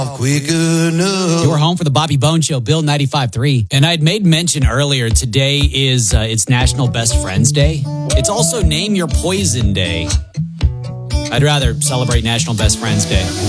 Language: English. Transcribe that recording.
quick enough. You're home for the Bobby Bone Show, Bill 95.3. And I'd made mention earlier, today is it's National Best Friends Day. It's also Name Your Poison Day. I'd rather celebrate National Best Friends Day.